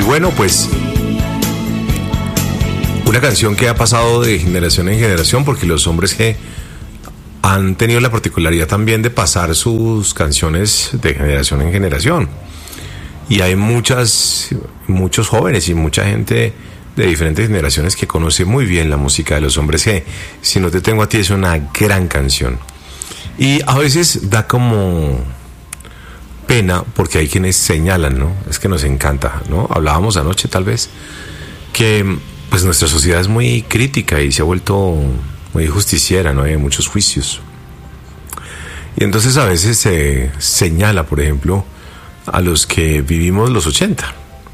bueno, pues una canción que ha pasado de generación en generación, porque los hombres G han tenido la particularidad también de pasar sus canciones de generación en generación. Y hay muchos jóvenes y mucha gente de diferentes generaciones que conoce muy bien la música de los hombres G. Si no te tengo a ti es una gran canción. Y a veces da como pena porque hay quienes señalan, ¿no? Es que nos encanta, ¿no? Hablábamos anoche tal vez que pues nuestra sociedad es muy crítica y se ha vuelto muy justiciera, ¿no? Hay muchos juicios. Y entonces a veces se señala, por ejemplo, a los que vivimos los 80.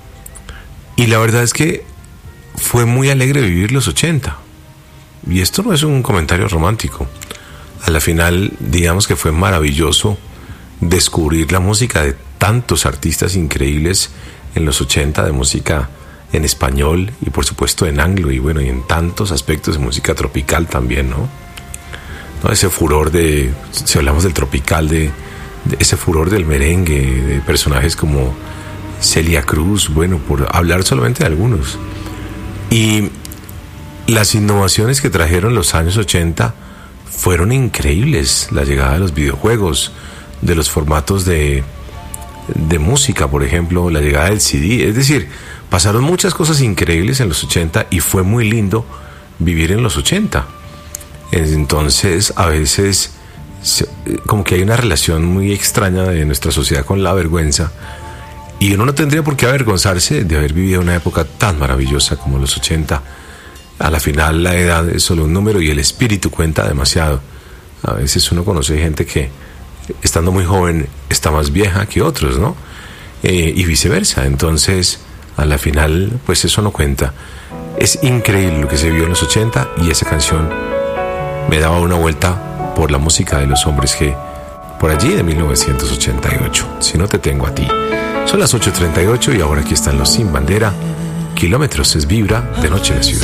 Y la verdad es que fue muy alegre vivir los 80. Y esto no es un comentario romántico. A la final, digamos que fue maravilloso descubrir la música de tantos artistas increíbles en los 80, de música en español y por supuesto en anglo, y bueno, y en tantos aspectos de música tropical también, ¿no? Ese furor si hablamos del tropical, de ese furor del merengue, de personajes como Celia Cruz, bueno, por hablar solamente de algunos. Y las innovaciones que trajeron los años 80 fueron increíbles. La llegada de los videojuegos, de los formatos de música, por ejemplo, la llegada del CD. Es decir, pasaron muchas cosas increíbles en los 80 y fue muy lindo vivir en los 80. Entonces, a veces, como que hay una relación muy extraña de nuestra sociedad con la vergüenza. Y uno no tendría por qué avergonzarse de haber vivido una época tan maravillosa como los 80. A la final, la edad es solo un número y el espíritu cuenta demasiado. A veces uno conoce gente que, estando muy joven, está más vieja que otros, ¿no? Y viceversa. Entonces, a la final, pues eso no cuenta. Es increíble lo que se vio en los 80 y esa canción me daba una vuelta por la música de los hombres G, por allí de 1988. Si no te tengo a ti. Son las 8:38 y ahora aquí están los Sin Bandera. Kilómetros es Vibra de noche en la ciudad.